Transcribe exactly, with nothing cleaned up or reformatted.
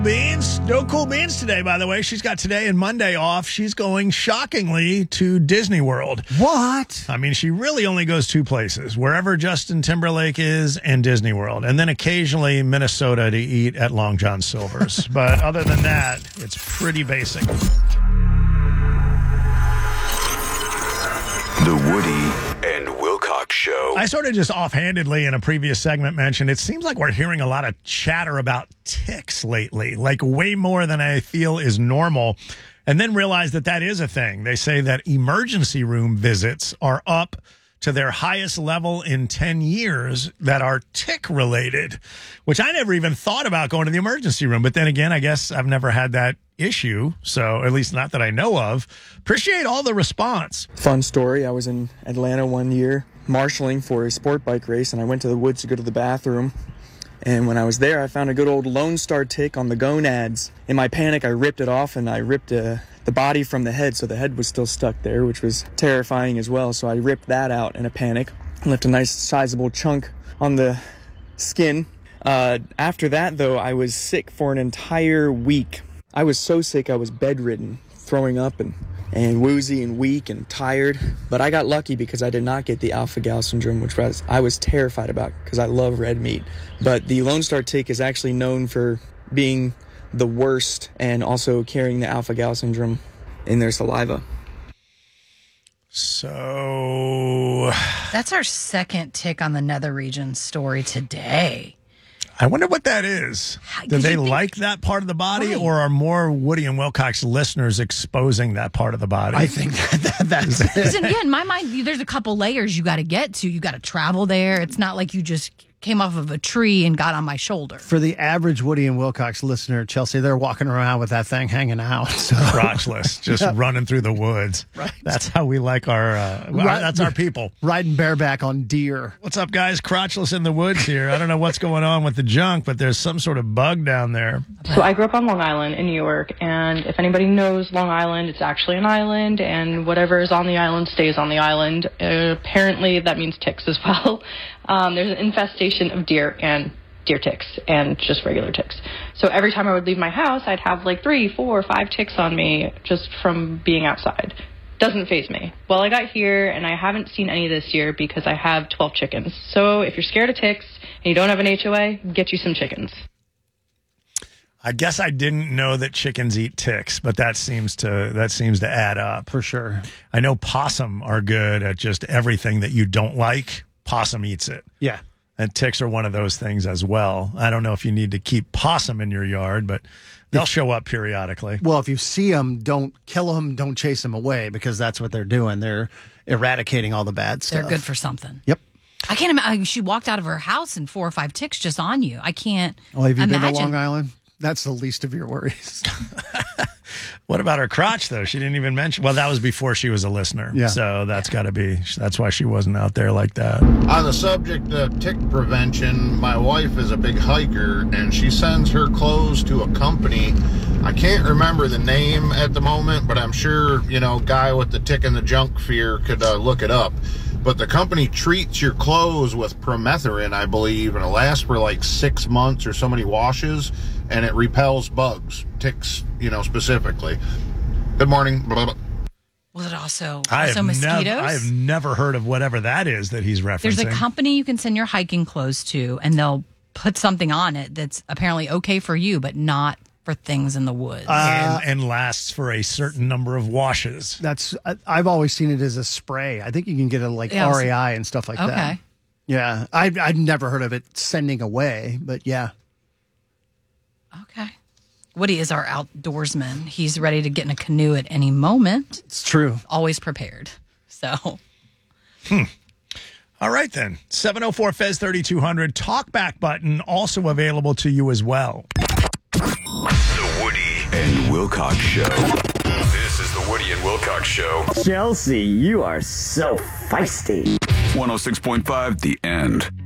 Beans, no cool beans today, by the way. She's got today and Monday off. She's going, shockingly, to Disney World. What? I mean, she really only goes two places, wherever Justin Timberlake is and Disney World, and then occasionally Minnesota to eat at Long John Silver's. But other than that, it's pretty basic. The Woody and Wilcox Show. I sort of just offhandedly in a previous segment mentioned it seems like we're hearing a lot of chatter about ticks lately, like way more than I feel is normal, and then realize that that is a thing. They say that emergency room visits are up to their highest level in ten years that are tick related, which I never even thought about going to the emergency room. But then again, I guess I've never had that issue, so at least not that I know of. Appreciate all the response. Fun story. I was in Atlanta one year marshalling for a sport bike race, and I went to the woods to go to the bathroom. And when I was there, I found a good old Lone Star tick on the gonads. In my panic, I ripped it off, and I ripped uh, the body from the head, so the head was still stuck there, which was terrifying as well. So I ripped that out in a panic, left a nice sizable chunk on the skin. Uh, after that, though, I was sick for an entire week. I was so sick, I was bedridden, throwing up and, and woozy and weak and tired. But I got lucky because I did not get the alpha-gal syndrome, which was I was terrified about because I love red meat. But the Lone Star tick is actually known for being the worst and also carrying the alpha-gal syndrome in their saliva. So that's our second tick on the nether region story today. I wonder what that is. Do they think, like that part of the body, right, or are more Woody and Wilcox listeners exposing that part of the body? I think that, that that's it. Because yeah, in my mind, there's a couple layers you got to get to. You got to travel there. It's not like you just came off of a tree and got on my shoulder. For the average Woody and Wilcox listener, Chelsea, they're walking around with that thing hanging out. So. Crotchless, just yeah. running through the woods. Right. That's how we like our, uh, our right. that's our people. Riding bareback on deer. What's up, guys? Crotchless in the woods here. I don't know what's going on with the junk, but there's some sort of bug down there. So I grew up on Long Island in New York, and if anybody knows Long Island, it's actually an island, and whatever is on the island stays on the island. Uh, apparently that means ticks as well. Um, there's an infestation of deer and deer ticks and just regular ticks. So every time I would leave my house, I'd have like three, four, five ticks on me just from being outside. Doesn't faze me. Well, I got here and I haven't seen any this year because I have twelve chickens. So if you're scared of ticks and you don't have an H O A, get you some chickens. I guess I didn't know that chickens eat ticks, but that seems to that seems to add up. For sure. I know possum are good at just everything that you don't like. Possum eats it. Yeah. And ticks are one of those things as well. I don't know if you need to keep possum in your yard, but they'll show up periodically. Well, if you see them, don't kill them, don't chase them away, because that's what they're doing. They're eradicating all the bad stuff. They're good for something. Yep. I can't imagine. She walked out of her house and four or five ticks just on you. I can't Well, have you imagine. been to Long Island? That's the least of your worries. What about her crotch, though? She didn't even mention. Well, that was before she was a listener. Yeah. So that's got to be, that's why she wasn't out there like that. On the subject of tick prevention, my wife is a big hiker, and she sends her clothes to a company. I can't remember the name at the moment, but I'm sure, you know, guy with the tick and the junk fear could uh, look it up. But the company treats your clothes with permethrin, I believe, and it lasts for like six months or so many washes, and it repels bugs, ticks, you know, specifically. Good morning. Blah, blah, blah. Was it also, I also have mosquitoes? Nev- I have never heard of whatever that is that he's referencing. There's a company you can send your hiking clothes to, and they'll put something on it that's apparently okay for you, but not for things in the woods. Uh, and, and lasts for a certain number of washes. That's I've always seen it as a spray. I think you can get it like Yeah, R A I and stuff like okay. that. Yeah, I I've never heard of it sending away, but yeah. Okay. Woody is our outdoorsman. He's ready to get in a canoe at any moment. It's true. Always prepared. So. Hmm. All right, then. seven oh four F E Z thirty-two hundred. Talkback button also available to you as well. The Woody and Wilcox Show. This is the Woody and Wilcox Show. Chelsea, you are so feisty. one oh six point five The End.